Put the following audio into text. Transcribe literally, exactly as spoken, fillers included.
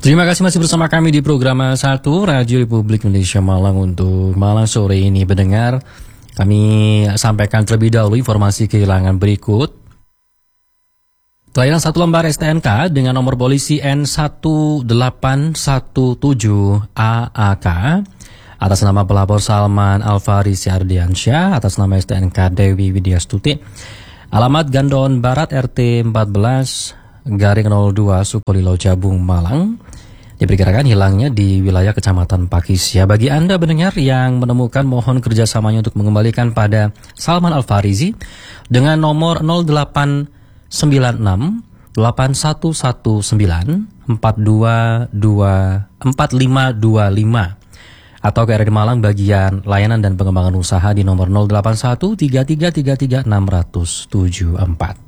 Terima kasih masih bersama kami di program satu Radio Republik Indonesia Malang untuk malam sore ini. Pendengar, kami sampaikan terlebih dahulu informasi kehilangan berikut. Pelayanan satu lembar S T N K dengan nomor polisi N satu delapan satu tujuh A A K atas nama pelapor Salman Alfaris Ardiansyah, atas nama S T N K Dewi Widyastuti, alamat Gandon Barat R T empat belas garing nol dua Sukolilo Jabung Malang, diperkirakan hilangnya di wilayah Kecamatan Pakis. Ya, bagi Anda pendengar yang menemukan, mohon kerjasamanya untuk mengembalikan pada Salman Alfarizi dengan nomor nol delapan sembilan enam delapan satu satu sembilan empat dua dua empat lima dua lima atau ke R R D Malang bagian layanan dan pengembangan usaha di nomor nol delapan satu tiga tiga tiga tiga enam tujuh empat.